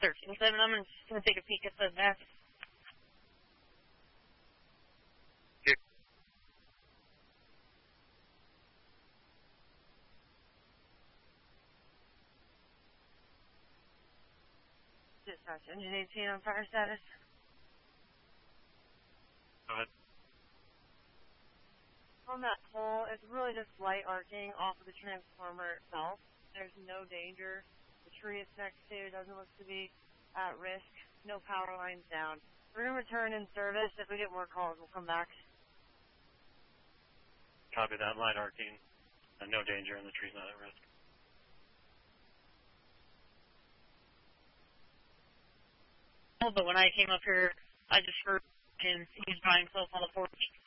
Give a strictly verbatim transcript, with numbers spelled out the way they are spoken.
thirteen seven. I'm just going to take a peek at the map. Dispatch, engine eighteen on fire status. Go ahead. On that pole, it's really just light arcing off of the transformer itself. There's no danger. The tree it's next to doesn't look to be at risk. No power lines down. We're going to return in service. If we get more calls, we'll come back. Copy that. Light arcing. Uh, no danger, and the tree's not at risk. But when I came up here, I just heard him. He was by himself on the porch.